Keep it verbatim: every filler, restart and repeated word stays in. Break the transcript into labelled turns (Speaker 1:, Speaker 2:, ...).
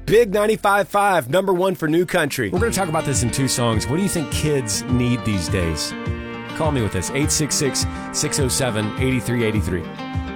Speaker 1: Big ninety-five point five, number one for New Country.
Speaker 2: We're going to talk about this in two songs. What do you think kids need these days? Call me with this, eight six six, six oh seven, eight three eight three.